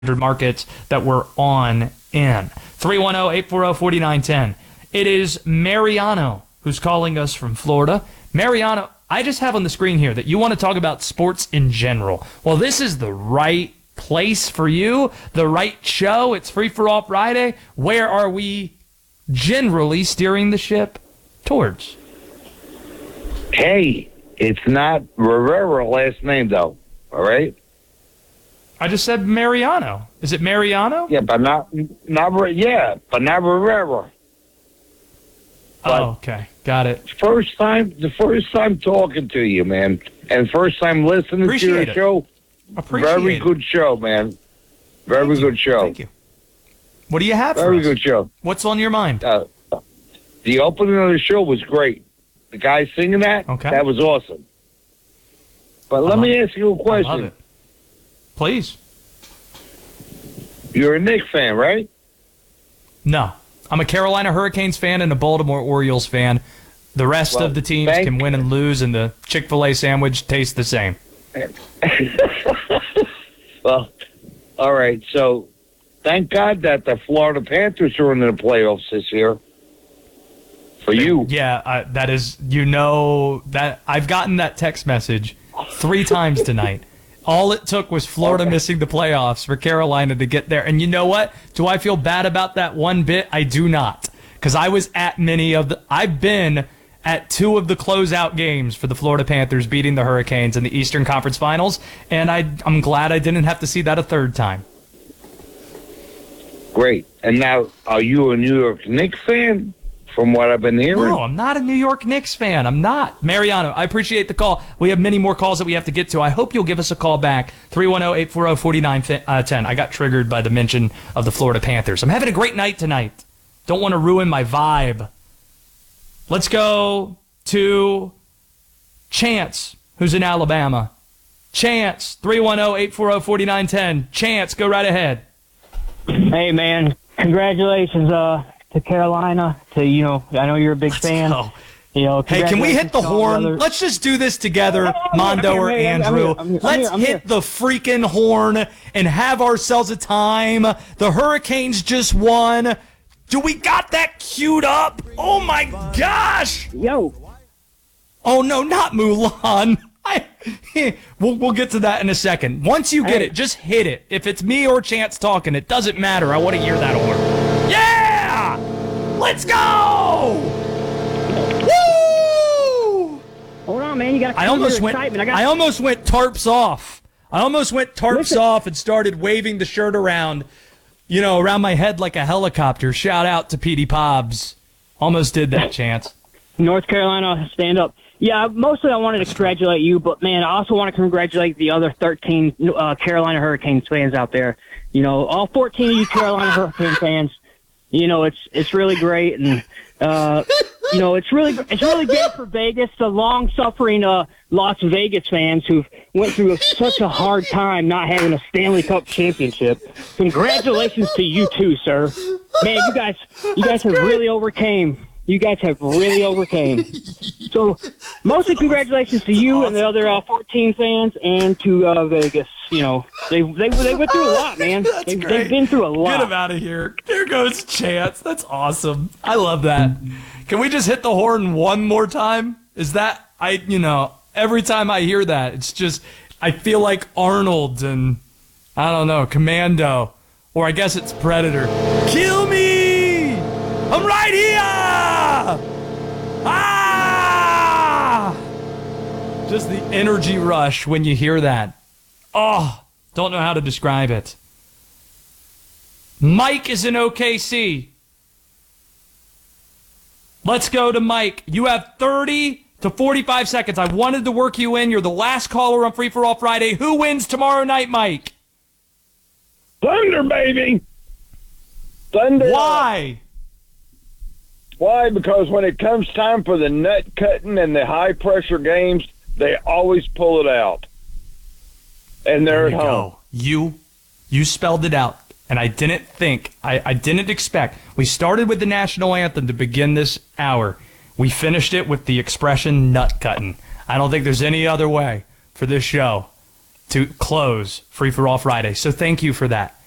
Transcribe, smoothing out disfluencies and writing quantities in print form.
markets that we're on in. 310-840-4910. It is Mariano who's calling us from Florida. Mariano, I just have on the screen here that you want to talk about sports in general. Well, this is the right place for you, the right show. It's Free for All Friday. Where are we generally steering the ship towards? Hey, it's not Rivera last name, though. All right? I just said Mariano. Is it Mariano? Yeah, but not Rivera. But okay. Got it. the first time talking to you, man, and first time listening to your show. Very good show, man. Very good show. Thank you. What do you have for us? Very good show. What's on your mind? The opening of the show was great. The guy singing that, that was awesome. But let me ask you a question. I love it. Please. You're a Knicks fan, right? No. I'm a Carolina Hurricanes fan and a Baltimore Orioles fan. The rest of the teams can win and lose, and the Chick-fil-A sandwich tastes the same. Well, all right. So, thank God that the Florida Panthers are in the playoffs this year. For you. Yeah, that is, that I've gotten that text message 3 times tonight. All it took was Florida missing the playoffs for Carolina to get there. And you know what? Do I feel bad about that one bit? I do not. Because I was at I've been at 2 of the closeout games for the Florida Panthers beating the Hurricanes in the Eastern Conference Finals. And I'm glad I didn't have to see that a 3rd time. Great. And now, are you a New York Knicks fan? From what I've been hearing? No, I'm not a New York Knicks fan. I'm not. Mariano, I appreciate the call. We have many more calls that we have to get to. I hope you'll give us a call back. 310-840-4910. I got triggered by the mention of the Florida Panthers. I'm having a great night tonight. Don't want to ruin my vibe. Let's go to Chance, who's in Alabama. Chance, 310-840-4910. Chance, go right ahead. Hey, man. Congratulations, to Carolina, I know you're a big fan. Go. Hey, can we hit the horn? Brother. Let's just do this together, Mondo or Andrew. Let's hit the freaking horn and have ourselves a time. The Hurricanes just won. Do we got that queued up? Oh, my gosh. Yo. Oh, no, not Mulan. We'll get to that in a second. Once you get it, just hit it. If it's me or Chance talking, it doesn't matter. I want to hear that horn. Yeah! Let's go! Woo! Hold on, man. You got to I almost went tarps off. Off and started waving the shirt around, around my head like a helicopter. Shout out to Petey Pobbs. Almost did that, Chance. North Carolina, stand up. Yeah, mostly I wanted to congratulate you, but, man, I also want to congratulate the other 13 Carolina Hurricanes fans out there. All 14 of you Carolina Hurricane fans. It's really great, and it's really great for Vegas, the long-suffering Las Vegas fans who went through such a hard time not having a Stanley Cup championship. Congratulations to you too, sir. Man, you guys have really overcame. You guys have really overcame. So, mostly congratulations to you and the other 14 fans, and to Vegas. They went through a lot, man. They've been through a lot. Get him out of here. There goes Chance. That's awesome. I love that. Can we just hit the horn one more time? Is that, every time I hear that, it's just, I feel like Arnold and, I don't know, Commando. Or I guess it's Predator. Kill me! I'm right here! Ah! Just the energy rush when you hear that. Oh, don't know how to describe it. Mike is in OKC. Let's go to Mike. You have 30 to 45 seconds. I wanted to work you in. You're the last caller on Free for All Friday. Who wins tomorrow night, Mike? Thunder, baby. Thunder. Why? Why? Because when it comes time for the nut cutting and the high pressure games, they always pull it out. And they're at home. You spelled it out. And I didn't expect. We started with the national anthem to begin this hour. We finished it with the expression nut cutting. I don't think there's any other way for this show to close Free for All Friday. So thank you for that.